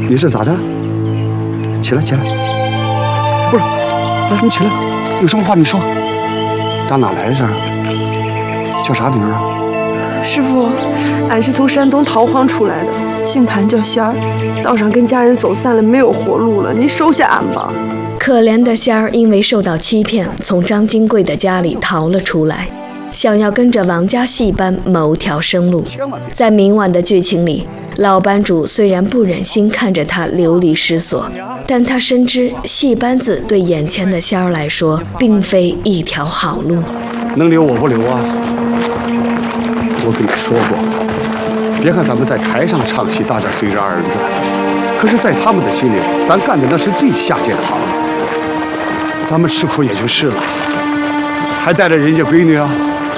你是咋的了？起来，起来！不是，来，你起来，有什么话你说。打哪来的这儿？叫啥名啊？ 师傅，俺是从山东逃荒出来的，姓谭叫仙儿。道上跟家人走散了，没有活路了，您收下俺吧。 可怜的仙儿因为受到欺骗，从张金贵的家里逃了出来，想要跟着王家戏班谋条生路。在明晚的剧情里，老班主虽然不忍心看着他流离失所，但他深知戏班子对眼前的仙儿来说并非一条好路。 能留我不留啊？我跟你说过，别看咱们在台上唱戏，大家随着二人转，可是，在他们的心里，咱干的那是最下贱的行当。咱们吃苦也就是了，还带着人家闺女啊？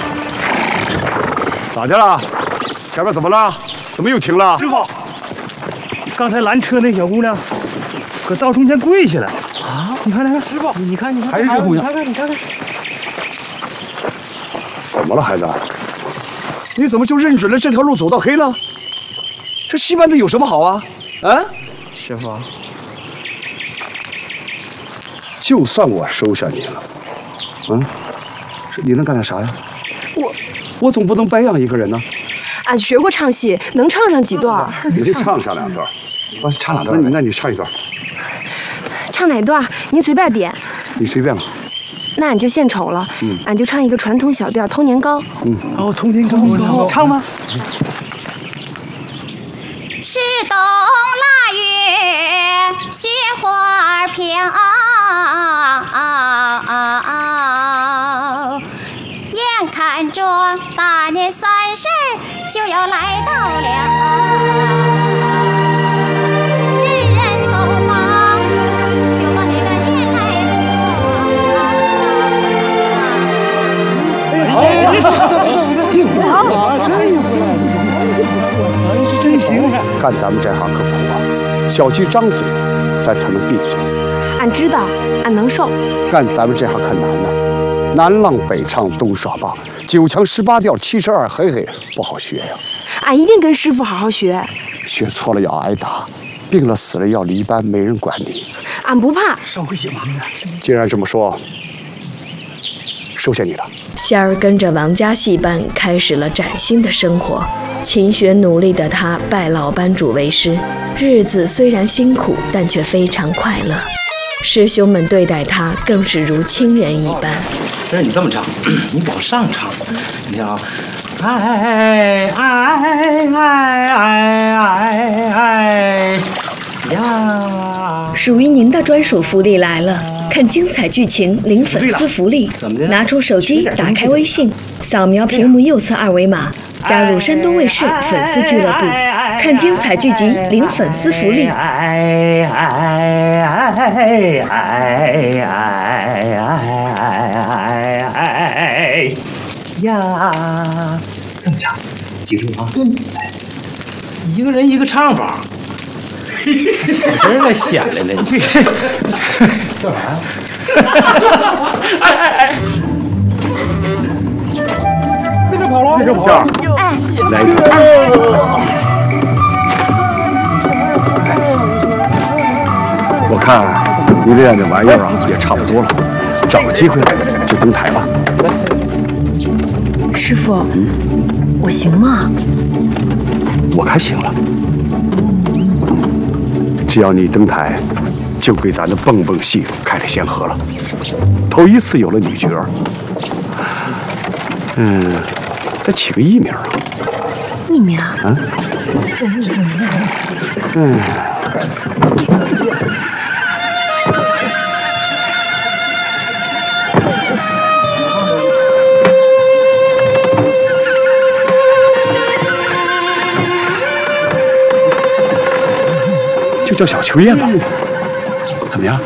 咋的了？前面怎么了？怎么又停了？ 师傅，刚才拦车那小姑娘，搁道中间跪下了啊！你看，师傅，你看， 还是这姑娘？ 你看。 怎么了，孩子？你怎么就认准了这条路走到黑了？这戏班子有什么好啊？啊？ 师傅， 就算我收下你了，你能干点啥呀？我总不能白养一个人呢。 俺学过唱戏，能唱上几段。 你就唱上2段，唱2段。那你唱1段。 唱哪段？您随便点。 你随便吧。 那俺就献丑了。俺就唱一个传统小调《偷年糕》。 哦，偷年糕，唱吗？ 是冬腊月，雪花飘，眼看着大年30就要来到了。 真行！ 干咱们这行可苦啊，小鸡张嘴，咱才能闭嘴。 俺知道，俺能受。 干咱们这行可难呢，南浪北唱东耍棒，9腔18调72嘿嘿，不好学呀。 俺一定跟师傅好好学。 学错了要挨打，病了死了要离班，没人管你。 俺不怕。 少会写忙的。 既然这么说，收下你了。 仙儿跟着王家戏班开始了崭新的生活。勤学努力的他拜老班主为师，日子虽然辛苦，但却非常快乐。师兄们对待他更是如亲人一般。 不是你这么唱，你往上唱。你看啊，哎呀！ 属于您的专属福利来了！看精彩剧情领粉丝福利，拿出手机打开微信，扫描屏幕右侧2维码。加入山东卫视粉丝俱乐部，看精彩剧集领粉丝福利。 呀，这么唱，记住啊！一个人一个唱法。真来显来了，你叫啥呀？ 那边跑了，那边跑了。 来一首。我看你练这玩意儿啊，也差不多了，找个机会就登台吧。 师傅，我行吗？ 我看行了。只要你登台，就给咱的蹦蹦戏开了先河了。头一次有了女角，再起个艺名啊。 艺名？ 就叫小秋燕吧，怎么样？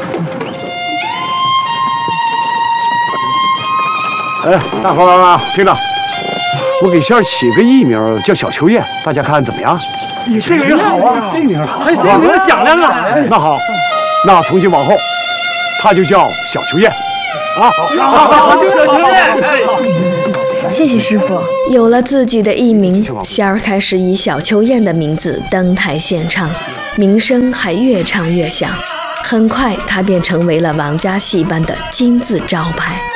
哎，大伙儿听着，我给仙儿起个艺名叫小秋燕，大家看怎么样？ 你这名好啊， 这名好， 还这名响亮啊！ 那好，那从今往后，他就叫小秋燕，啊， 好，小秋燕。 谢谢师傅。 有了自己的艺名，仙儿开始以小秋燕的名字登台献唱，名声还越唱越响。很快，她便成为了王家戏班的金字招牌。